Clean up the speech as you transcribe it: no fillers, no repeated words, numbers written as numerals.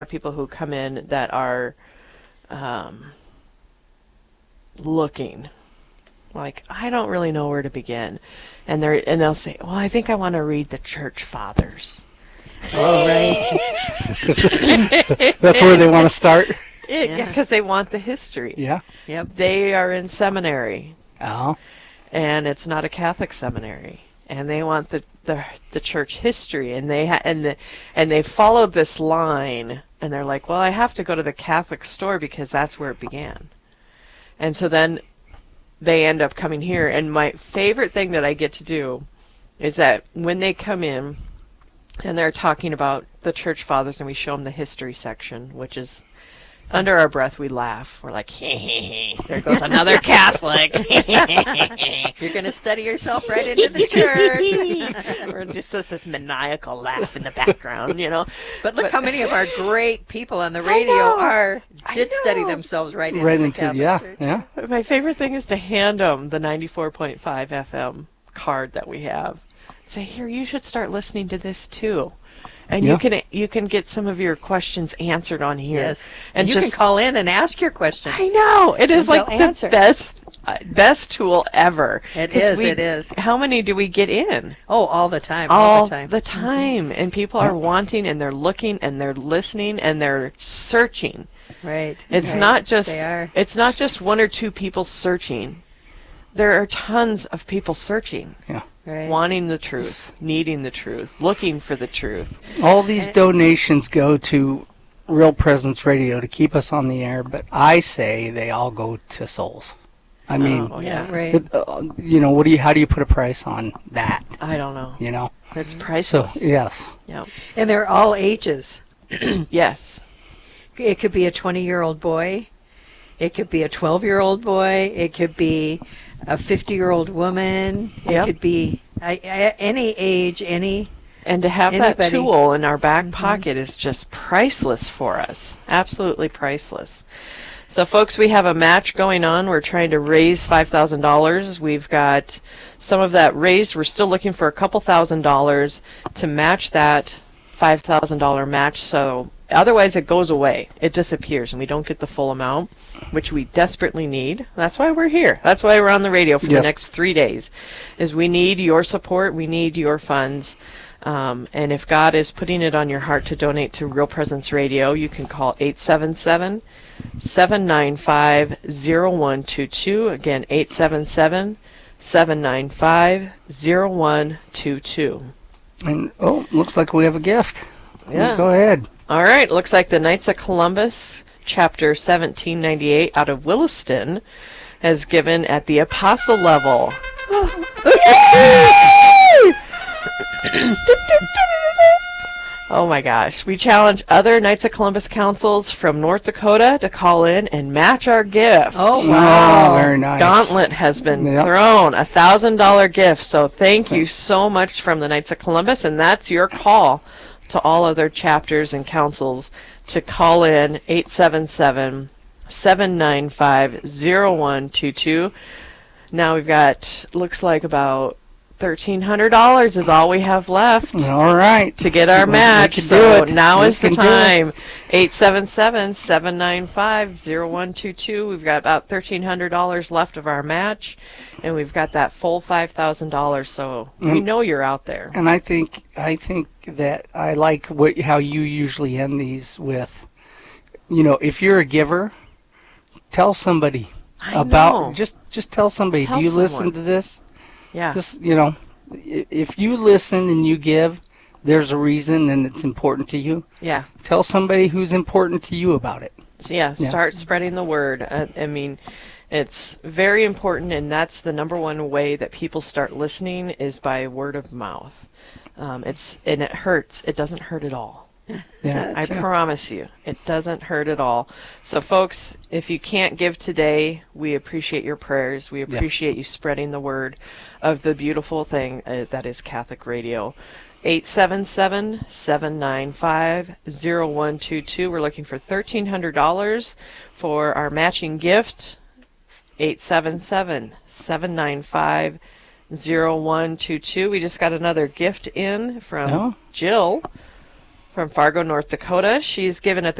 people who come in that are looking like, I don't really know where to begin, and they'll say, well, I think I want to read the Church Fathers. Oh, right. That's where they want to start. Yeah, because they want the history. Yeah. Yep. They are in seminary, Oh. and it's not a Catholic seminary, and they want the church history, and they followed this line, and they're like, well, I have to go to the Catholic store because that's where it began. And so then they end up coming here, and my favorite thing that I get to do is that when they come in and they're talking about the Church Fathers, and we show them the history section, which is, under our breath, we laugh. We're like, there goes another Catholic. You're going to study yourself right into the church. Or just this maniacal laugh in the background, you know. But look how many of our great people on the radio did study themselves right into the Catholic Church. Yeah. My favorite thing is to hand them the 94.5 FM card that we have. Say, here, you should start listening to this too. And you can get some of your questions answered on here. Yes. And you can call in and ask your questions. I know. It is like the best tool ever. It is. How many do we get in? Oh, all the time. All the time. And people are wanting, and they're looking, and they're listening, and they're searching. Right. It's not just one or two people searching. There are tons of people searching. Yeah. Right. Wanting the truth, needing the truth, looking for the truth. All these donations go to Real Presence Radio to keep us on the air, but I say they all go to souls. I mean, right. How do you put a price on that? I don't know. You know, it's priceless. So yes. Yep. And they're all ages. Yes. It could be a 20-year-old boy. It could be a 12-year-old boy. It could be a 50-year-old woman. It could be any age, any. And to have anybody. that tool in our back pocket is just priceless for us. Absolutely priceless. So, folks, we have a match going on. We're trying to raise $5,000. We've got some of that raised. We're still looking for a couple $1,000s to match that $5,000 match. So otherwise it goes away. It disappears, and we don't get the full amount, which we desperately need. That's why we're here. That's why we're on the radio for the next 3 days, is we need your support. We need your funds. And if God is putting it on your heart to donate to Real Presence Radio, you can call 877-795-0122. Again, 877-795-0122. And, looks like we have a gift. Yeah. Go ahead. All right. Looks like the Knights of Columbus, Chapter 1798, out of Williston, has given at the Apostle level. Oh my gosh. We challenge other Knights of Columbus councils from North Dakota to call in and match our gift. Oh, wow. Oh, very nice. Gauntlet has been thrown, $1,000 gift. So thank you so much from the Knights of Columbus, and that's your call to all other chapters and councils to call in 877-795-0122. Now we've got, looks like about $1,300 is all we have left. All right. To get our match. So now is the time. 877-795-0122. We've got about $1,300 left of our match, and we've got that full $5,000. So we know you're out there. And I think that I like how you usually end these with, if you're a giver, tell somebody about. Just tell somebody. Do you listen to this? Yeah. This, if you listen and you give, there's a reason and it's important to you. Yeah. Tell somebody who's important to you about it. So start spreading the word. I mean, it's very important, and that's the number one way that people start listening is by word of mouth. It hurts. It doesn't hurt at all. Yeah, I promise you, it doesn't hurt at all. So, folks, if you can't give today, we appreciate your prayers. We appreciate you spreading the word of the beautiful thing that is Catholic Radio. 877-795-0122. We're looking for $1,300 for our matching gift. 877-795-0122. We just got another gift in from Jill. from Fargo, North Dakota. She's given at the